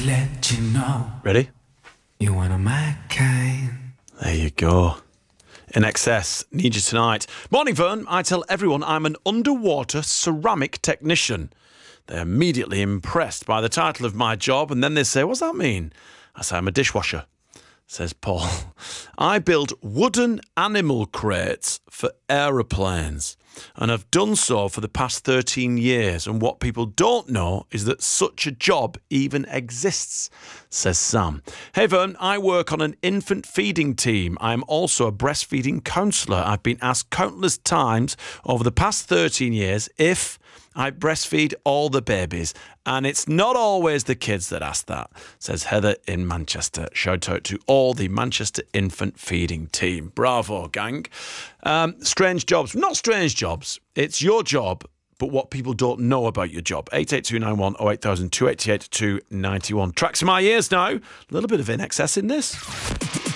let you know Ready? you're one of my kind. There you go. In excess, need you tonight. Morning, Vern. I tell everyone I'm an underwater ceramic technician. They're immediately impressed by the title of my job, and then they say, what's that mean? I say, I'm a dishwasher, says Paul. I build wooden animal crates for aeroplanes, and have done so for the past 13 years. And what people don't know is that such a job even exists, says Sam. Hey, Vern, I work on an infant feeding team. I'm also a breastfeeding counsellor. I've been asked countless times over the past 13 years if I breastfeed all the babies, and it's not always the kids that ask that, says Heather in Manchester. Shout out to all the Manchester infant feeding team. Bravo, gang. Strange jobs. Not strange jobs. It's your job, but what people don't know about your job. 88291 08000 288 291. Tracks in my ears now. A little bit of In Excess in this.